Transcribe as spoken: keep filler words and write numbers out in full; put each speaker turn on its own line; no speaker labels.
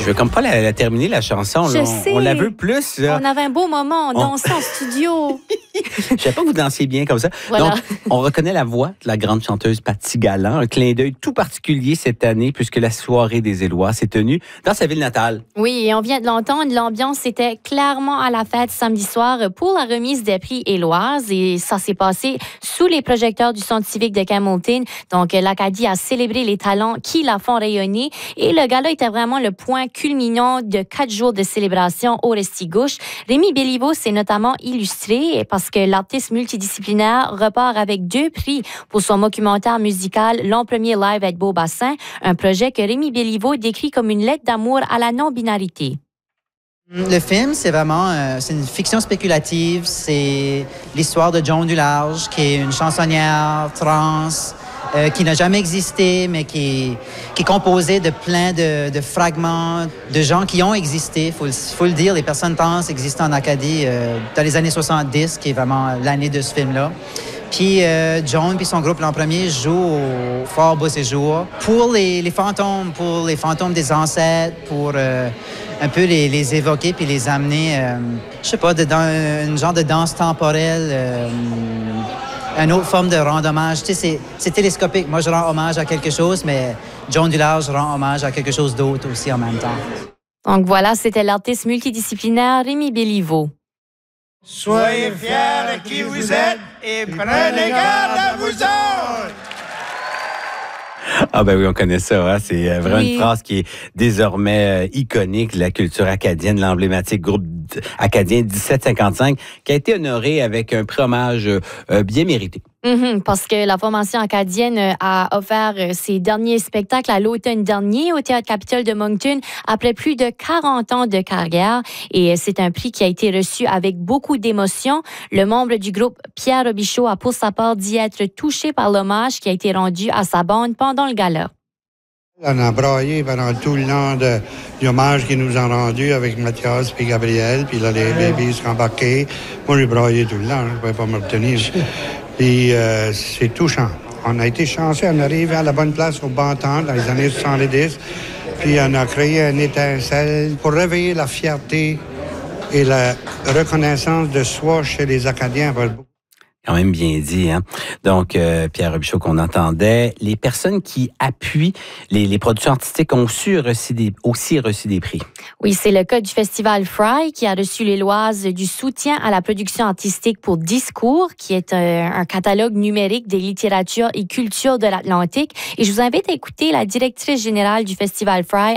veux comme pas la, la terminer, la chanson.
Je
là.
sais.
On, on la veut plus. Là.
On avait un beau moment, on
On-
dansait en studio.
Je savais pas que vous dansiez bien comme ça.
Voilà.
Donc, on reconnaît la voix de la grande chanteuse Paty Galland. Un clin d'œil tout particulier cette année, puisque la soirée des Éloirs s'est tenue dans sa ville natale.
Oui, et on vient de l'entendre, l'ambiance était clairement à la fête samedi soir pour la remise des prix Éloises. Et ça s'est passé sous les projecteurs du Centre civique de Campbellton. Donc, l'Acadie a célébré les talents qui la font rayonner. Et le gala était vraiment le point culminant de quatre jours de célébration au Restigouche. Rémi Béliveau s'est notamment illustré parce que l'artiste multidisciplinaire repart avec deux prix pour son documentaire musical L'an premier live avec Beaubassin, un projet que Rémi Béliveau décrit comme une lettre d'amour à la non-binarité.
Le film, c'est vraiment euh, c'est une fiction spéculative. C'est l'histoire de Joan Dularge, qui est une chansonnière trans, euh, qui n'a jamais existé, mais qui, qui est composée de plein de, de fragments de gens qui ont existé. Il faut, faut le dire, les personnes trans existent en Acadie euh, dans les années soixante-dix, qui est vraiment l'année de ce film-là. Puis euh, Joan puis son groupe L'an premier jouent au Fort Beau Séjour pour les, les fantômes, pour les fantômes des ancêtres, pour euh, un peu les, les évoquer puis les amener, euh, je sais pas, de, dans une genre de danse temporelle, euh, une autre forme de rendre hommage. Tu sais, c'est, c'est télescopique. Moi, je rends hommage à quelque chose, mais Joan Dularge rend hommage à quelque chose d'autre aussi en même temps.
Donc voilà, c'était l'artiste multidisciplinaire Rémi Béliveau.
Soyez fiers de qui vous êtes et prenez garde à vous autres!
Ah ben oui, on connaît ça. Hein? C'est euh, vraiment
Oui.
une phrase qui est désormais euh, iconique de la culture acadienne, l'emblématique groupe d- acadien dix-sept cinquante-cinq, qui a été honoré avec un prix hommage euh, euh, bien mérité.
Mm-hmm, parce que la formation acadienne euh, a offert euh, ses derniers spectacles à l'automne dernier au Théâtre Capitole de Moncton après plus de quarante ans de carrière. Et euh, c'est un prix qui a été reçu avec beaucoup d'émotion. Le membre du groupe, Pierre Robichaud, a pour sa part dit être touché par l'hommage qui a été rendu à sa bande pendant le gala.
On a braillé pendant tout le long de, du hommage qu'ils nous ont rendu avec Mathias puis Gabriel, puis là, les bébés sont embarqués. Moi, j'ai braillé tout le long, je ne pouvais pas me retenir. Puis euh, c'est touchant. On a été chanceux, on est arrivé à la bonne place au bon temps dans les années soixante-dix, puis on a créé une étincelle pour réveiller la fierté et la reconnaissance de soi chez les Acadiens.
Quand même bien dit, hein? Donc, euh, Pierre Robichaud qu'on entendait. Les personnes qui appuient les, les productions artistiques ont aussi reçu des, aussi reçu des prix.
Oui, c'est le cas du Festival Fry qui a reçu l'Éloise du soutien à la production artistique pour Discours, qui est un, un catalogue numérique des littératures et cultures de l'Atlantique. Et je vous invite à écouter la directrice générale du Festival Fry,